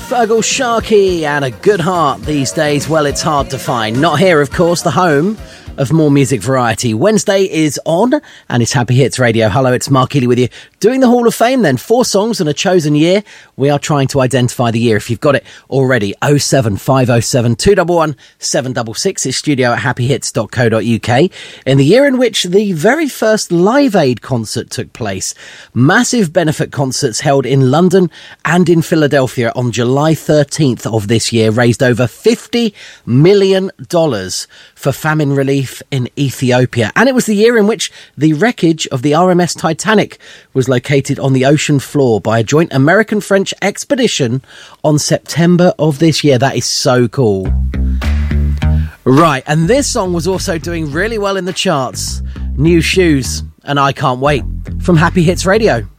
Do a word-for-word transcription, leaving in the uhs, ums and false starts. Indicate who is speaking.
Speaker 1: Fergal Sharkey and A Good Heart these days. Well, it's hard to find. Not here, of course, the home of more music variety. Wednesday is on and it's Happy Hits Radio. Hello, it's Mark Healy with you. Doing the Hall of Fame then. Four songs and a chosen year. We are trying to identify the year. If you've got it already, oh seven five oh seven two one one seven six six. It's studio at happy hits dot co dot uk. In the year in which the very first Live Aid concert took place. Massive benefit concerts held in London and in Philadelphia on July thirteenth of this year raised over fifty million dollars for famine relief in Ethiopia. And it was the year in which the wreckage of the R M S Titanic was located on the ocean floor by a joint American-French expedition on September of this year. That is so cool. Right, and this song was also doing really well in the charts. New Shoes and I Can't Wait from Happy Hits Radio.